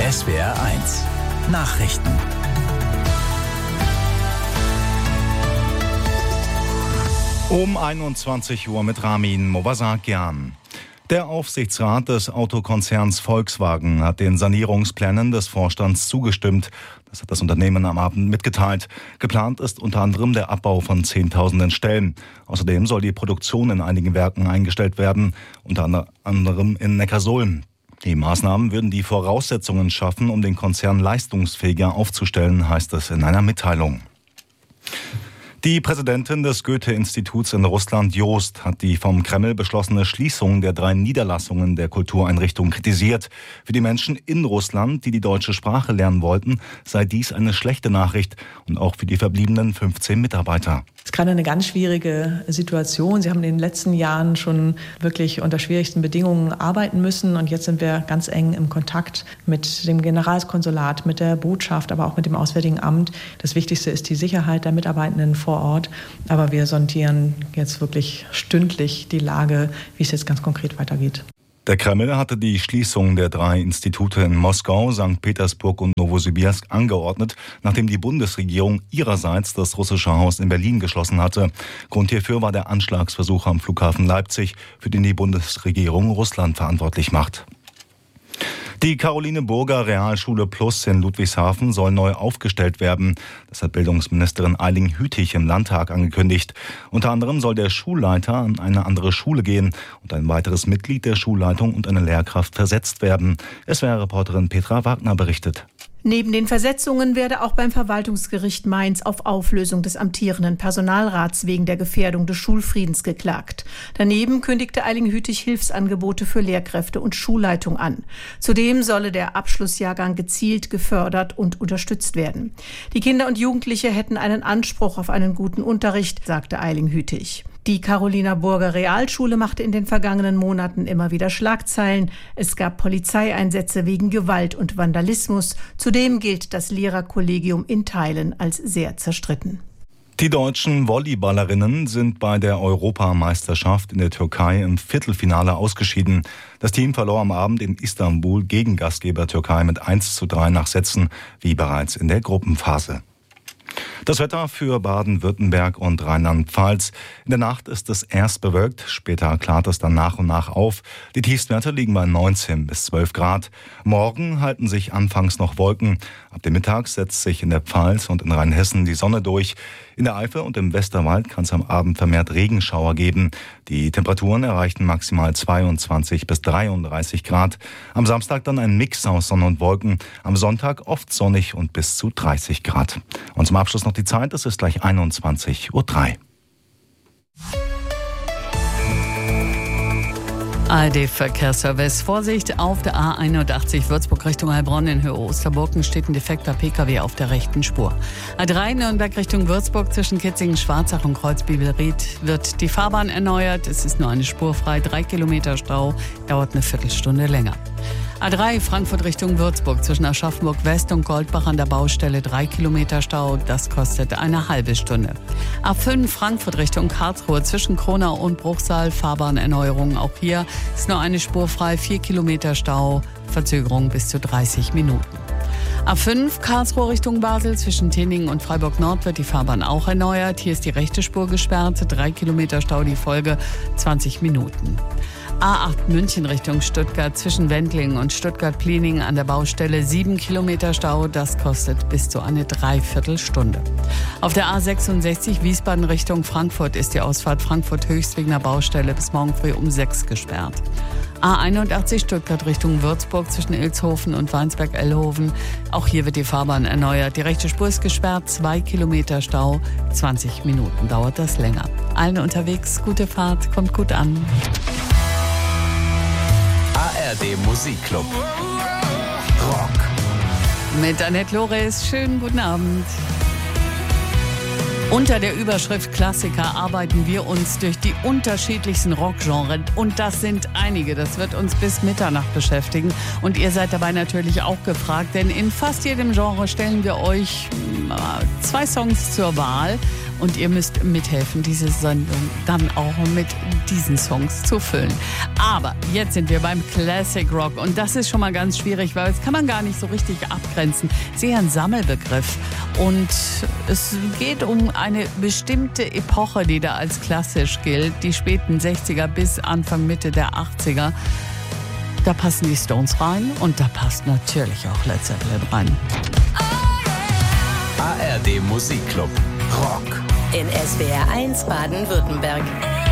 SWR1 Nachrichten. Um 21 Uhr mit Ramin Movasakian. Der Aufsichtsrat des Autokonzerns Volkswagen hat den Sanierungsplänen des Vorstands zugestimmt. Das hat das Unternehmen am Abend mitgeteilt. Geplant ist unter anderem der Abbau von Zehntausenden Stellen. Außerdem soll die Produktion in einigen Werken eingestellt werden, unter anderem in Neckarsulm. Die Maßnahmen würden die Voraussetzungen schaffen, um den Konzern leistungsfähiger aufzustellen, heißt es in einer Mitteilung. Die Präsidentin des Goethe-Instituts in Russland, Jost, hat die vom Kreml beschlossene Schließung der 3 Niederlassungen der Kultureinrichtung kritisiert. Für die Menschen in Russland, die die deutsche Sprache lernen wollten, sei dies eine schlechte Nachricht und auch für die verbliebenen 15 Mitarbeiter. Es ist gerade eine ganz schwierige Situation. Sie haben in den letzten Jahren schon wirklich unter schwierigsten Bedingungen arbeiten müssen. Und jetzt sind wir ganz eng im Kontakt mit dem Generalkonsulat, mit der Botschaft, aber auch mit dem Auswärtigen Amt. Das Wichtigste ist die Sicherheit der Mitarbeitenden vor Ort. Aber wir sondieren jetzt wirklich stündlich die Lage, wie es jetzt ganz konkret weitergeht. Der Kreml hatte die Schließung der 3 Institute in Moskau, St. Petersburg und Novosibirsk angeordnet, nachdem die Bundesregierung ihrerseits das russische Haus in Berlin geschlossen hatte. Grund hierfür war der Anschlagsversuch am Flughafen Leipzig, für den die Bundesregierung Russland verantwortlich macht. Die Caroline Burger Realschule Plus in Ludwigshafen soll neu aufgestellt werden. Das hat Bildungsministerin Eiling Hütig im Landtag angekündigt. Unter anderem soll der Schulleiter an eine andere Schule gehen und ein weiteres Mitglied der Schulleitung und eine Lehrkraft versetzt werden. SWR-Reporterin Petra Wagner berichtet. Neben den Versetzungen werde auch beim Verwaltungsgericht Mainz auf Auflösung des amtierenden Personalrats wegen der Gefährdung des Schulfriedens geklagt. Daneben kündigte Eiling Hütig Hilfsangebote für Lehrkräfte und Schulleitung an. Zudem solle der Abschlussjahrgang gezielt gefördert und unterstützt werden. Die Kinder und Jugendliche hätten einen Anspruch auf einen guten Unterricht, sagte Eiling Hütig. Die Carolina Burger Realschule machte in den vergangenen Monaten immer wieder Schlagzeilen. Es gab Polizeieinsätze wegen Gewalt und Vandalismus. Zudem gilt das Lehrerkollegium in Teilen als sehr zerstritten. Die deutschen Volleyballerinnen sind bei der Europameisterschaft in der Türkei im Viertelfinale ausgeschieden. Das Team verlor am Abend in Istanbul gegen Gastgeber Türkei mit 1:3 nach Sätzen, wie bereits in der Gruppenphase. Das Wetter für Baden-Württemberg und Rheinland-Pfalz. In der Nacht ist es erst bewölkt, später klart es dann nach und nach auf. Die Tiefstwerte liegen bei 19 bis 12 Grad. Morgen halten sich anfangs noch Wolken. Ab dem Mittag setzt sich in der Pfalz und in Rheinhessen die Sonne durch. In der Eifel und im Westerwald kann es am Abend vermehrt Regenschauer geben. Die Temperaturen erreichen maximal 22 bis 33 Grad. Am Samstag dann ein Mix aus Sonne und Wolken. Am Sonntag oft sonnig und bis zu 30 Grad. Und zum Abschluss noch die Zeit, es ist gleich 21:03 Uhr. ARD-Verkehrsservice. Vorsicht auf der A81 Würzburg Richtung Heilbronn in Höhe Osterburgen steht ein defekter Pkw auf der rechten Spur. A3 Nürnberg Richtung Würzburg zwischen Kitzingen-Schwarzach und Kreuzbibelried wird die Fahrbahn erneuert. Es ist nur eine Spur frei, 3 Kilometer Stau, dauert eine Viertelstunde länger. A3 Frankfurt Richtung Würzburg zwischen Aschaffenburg West und Goldbach an der Baustelle 3 Kilometer Stau, das kostet eine halbe Stunde. A5 Frankfurt Richtung Karlsruhe zwischen Kronau und Bruchsal Fahrbahnerneuerung, auch hier ist nur eine Spur frei, 4 Kilometer Stau, Verzögerung bis zu 30 Minuten. A5 Karlsruhe Richtung Basel zwischen Tinningen und Freiburg Nord wird die Fahrbahn auch erneuert. Hier ist die rechte Spur gesperrt, 3 Kilometer Stau die Folge, 20 Minuten. A8 München Richtung Stuttgart zwischen Wendlingen und Stuttgart-Plieningen an der Baustelle 7 Kilometer Stau, das kostet bis zu eine Dreiviertelstunde. Auf der A66 Wiesbaden Richtung Frankfurt ist die Ausfahrt Frankfurt-Höchst wegen der Baustelle bis morgen früh um 6 gesperrt. A81 Stuttgart Richtung Würzburg zwischen Ilshofen und Weinsberg-Ellhofen. Auch hier wird die Fahrbahn erneuert. Die rechte Spur ist gesperrt, 2 Kilometer Stau, 20 Minuten dauert das länger. Allen unterwegs, gute Fahrt, kommt gut an. ARD Musikclub Rock mit Annette Loris. Schönen guten Abend. Unter der Überschrift Klassiker arbeiten wir uns durch die unterschiedlichsten Rockgenres. Und das sind einige. Das wird uns bis Mitternacht beschäftigen. Und ihr seid dabei natürlich auch gefragt, denn in fast jedem Genre stellen wir euch 2 Songs zur Wahl. Und ihr müsst mithelfen, diese Sendung dann auch mit diesen Songs zu füllen. Aber jetzt sind wir beim Classic Rock und das ist schon mal ganz schwierig, weil das kann man gar nicht so richtig abgrenzen. Sehr ein Sammelbegriff und es geht um eine bestimmte Epoche, die da als klassisch gilt, die späten 60er bis Anfang Mitte der 80er. Da passen die Stones rein und da passt natürlich auch Led Zeppelin rein. ARD Musikclub Rock in SWR 1 Baden-Württemberg.